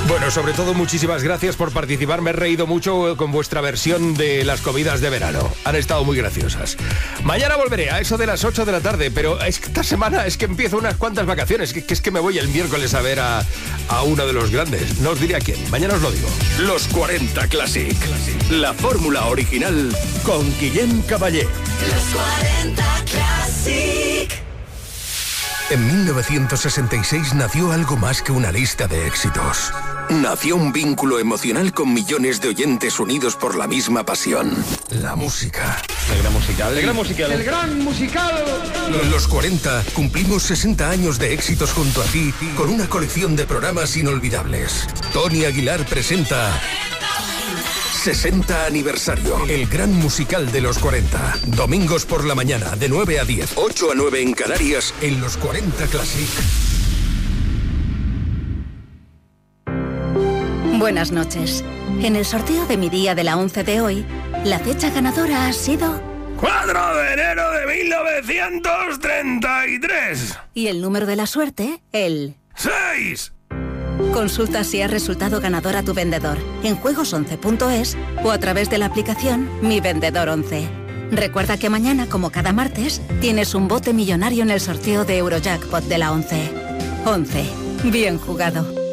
Bueno, sobre todo muchísimas gracias por participar. Me he reído mucho con vuestra versión de las comidas de verano. Han estado muy graciosas. Mañana volveré a eso de las 8 de la tarde, pero esta semana es que empiezo unas cuantas vacaciones, que es que me voy el miércoles a ver a uno de los grandes. No os diré a quién, mañana os lo digo. Los 40 Classic. La fórmula original con Guillem Caballé. Los 40 Classic. En 1966 nació algo más que una lista de éxitos. Nació un vínculo emocional con millones de oyentes unidos por la misma pasión. La música. El gran musical. El gran musical. El gran musical. En los 40 cumplimos 60 años de éxitos junto a ti con una colección de programas inolvidables. Tony Aguilar presenta 60 aniversario. El gran musical de los 40. Domingos por la mañana, de 9 a 10. 8 a 9 en Canarias, en los 40 Classic. Buenas noches. En el sorteo de mi día de la 11 de hoy, la fecha ganadora ha sido... 4 de enero de 1933. Y el número de la suerte, el... 6. Consulta si has resultado ganador a tu vendedor en juegos11.es o a través de la aplicación Mi Vendedor 11. Recuerda que mañana, como cada martes, tienes un bote millonario en el sorteo de Eurojackpot de la 11. 11. Bien jugado.